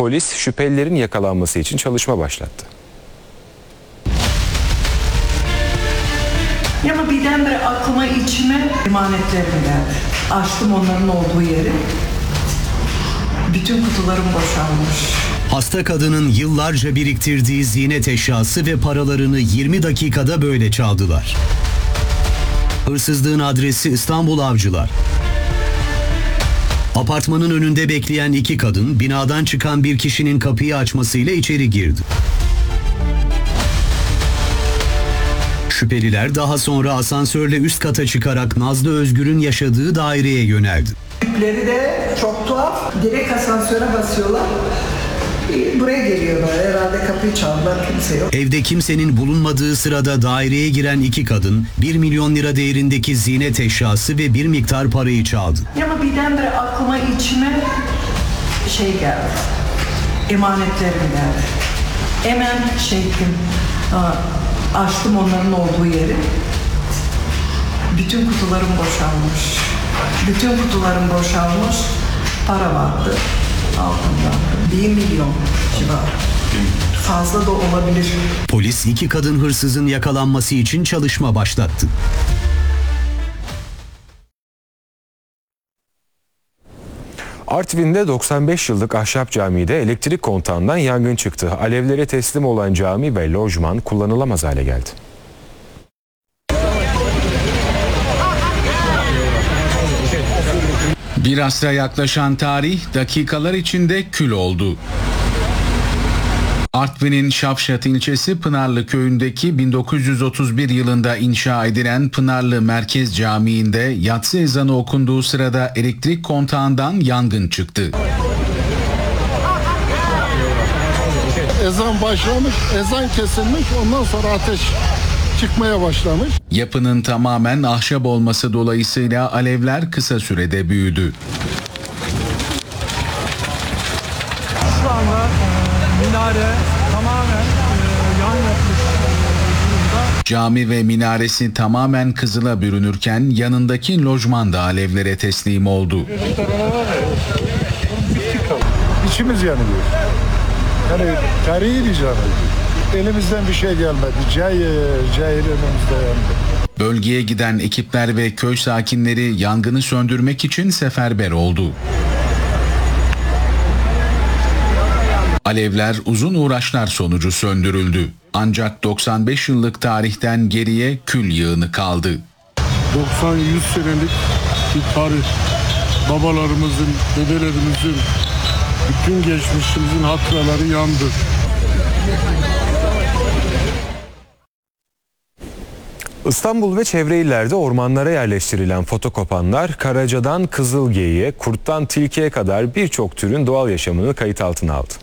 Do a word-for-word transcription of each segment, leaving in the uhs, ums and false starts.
Polis şüphelilerin yakalanması için çalışma başlattı. Ama birdenbire aklıma içime emanetlerim geldi. Açtım onların olduğu yeri. Bütün kutularım boşalmış. Hasta kadının yıllarca biriktirdiği ziynet eşyası ve paralarını yirmi dakikada böyle çaldılar. Hırsızlığın adresi İstanbul Avcılar. Apartmanın önünde bekleyen iki kadın binadan çıkan bir kişinin kapıyı açmasıyla içeri girdi. Şüpheliler daha sonra asansörle üst kata çıkarak Nazlı Özgür'ün yaşadığı daireye yöneldi. Tipleri de çok tuhaf. Direkt asansöre basıyorlar. Buraya geliyorlar. Herhalde kapıyı çaldılar. Kimse yok. Evde kimsenin bulunmadığı sırada daireye giren iki kadın bir milyon lira değerindeki ziynet eşyası ve bir miktar parayı çaldı. Ama birdenbire aklıma içime şey geldi. Emanetlerim geldi. Hemen şey ettim. Açtım onların olduğu yeri. Bütün kutularım boşalmış. Bütün kutularım boşalmış. Para vardı altında. Bir milyon civarı. Fazla da olabilir. Polis iki kadın hırsızın yakalanması için çalışma başlattı. Artvin'de doksan beş yıllık ahşap camide elektrik kontağından yangın çıktı. Alevlere teslim olan cami ve lojman kullanılamaz hale geldi. Bir asra yaklaşan tarih dakikalar içinde kül oldu. Artvin'in Şavşat ilçesi Pınarlı köyündeki bin dokuz yüz otuz bir yılında inşa edilen Pınarlı Merkez Camii'nde yatsı ezanı okunduğu sırada elektrik kontağından yangın çıktı. Ezan başlamış, ezan kesilmiş, ondan sonra ateş çıkmaya başlamış. Yapının tamamen ahşap olması dolayısıyla alevler kısa sürede büyüdü. Şu anda e, minare tamamen e, yan yapmış durumda. Cami ve minaresi tamamen kızıla bürünürken yanındaki lojman da alevlere teslim oldu. İçimiz yanıyor. Yani tarihi bir cami. Elimizden bir şey gelmedi. Cahil, cahil önümüzde yandı. Bölgeye giden ekipler ve köy sakinleri yangını söndürmek için seferber oldu. Alevler uzun uğraşlar sonucu söndürüldü. Ancak doksan beş yıllık tarihten geriye kül yığını kaldı. doksan yüz senelik bir tarih. Babalarımızın, dedelerimizin, bütün geçmişimizin hatıraları yandı. İstanbul ve çevre illerde ormanlara yerleştirilen fotokopanlar Karaca'dan kızılgeyiğe, kurttan tilkiye kadar birçok türün doğal yaşamını kayıt altına aldı.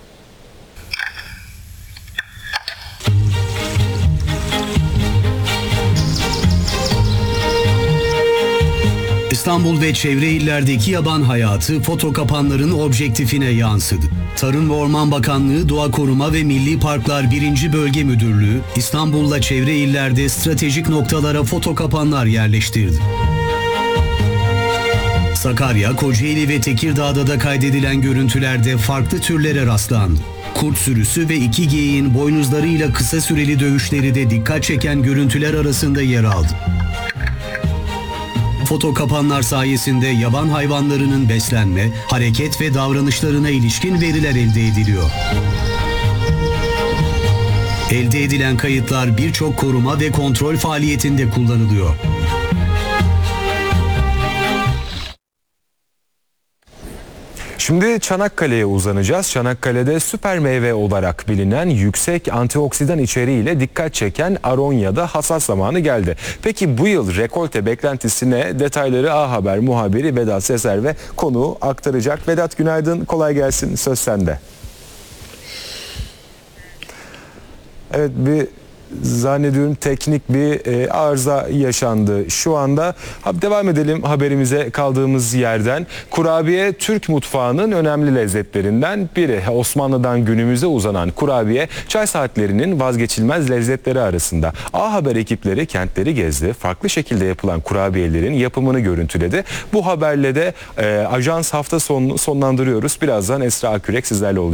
İstanbul ve çevre illerdeki yaban hayatı fotokapanların objektifine yansıdı. Tarım ve Orman Bakanlığı, Doğa Koruma ve Milli Parklar birinci Bölge Müdürlüğü, İstanbul'la çevre illerde stratejik noktalara fotokapanlar yerleştirdi. Sakarya, Kocaeli ve Tekirdağ'da da kaydedilen görüntülerde farklı türlere rastlandı. Kurt sürüsü ve iki geyiğin boynuzlarıyla kısa süreli dövüşleri de dikkat çeken görüntüler arasında yer aldı. Fotokapanlar sayesinde yaban hayvanlarının beslenme, hareket ve davranışlarına ilişkin veriler elde ediliyor. Elde edilen kayıtlar birçok koruma ve kontrol faaliyetinde kullanılıyor. Şimdi Çanakkale'ye uzanacağız. Çanakkale'de süper meyve olarak bilinen yüksek antioksidan içeriğiyle dikkat çeken aronyada hasat zamanı geldi. Peki bu yıl rekolte beklentisine detayları A Haber muhabiri Vedat Sezer ve konuğu aktaracak. Vedat günaydın, kolay gelsin, söz sende. Evet, bir zannediyorum teknik bir e, arıza yaşandı şu anda. Devam edelim haberimize kaldığımız yerden. Kurabiye Türk mutfağının önemli lezzetlerinden biri. Osmanlı'dan günümüze uzanan kurabiye çay saatlerinin vazgeçilmez lezzetleri arasında. A Haber ekipleri kentleri gezdi. Farklı şekilde yapılan kurabiyelerin yapımını görüntüledi. Bu haberle de e, Ajans hafta sonunu sonlandırıyoruz. Birazdan Esra Akürek sizlerle olacak.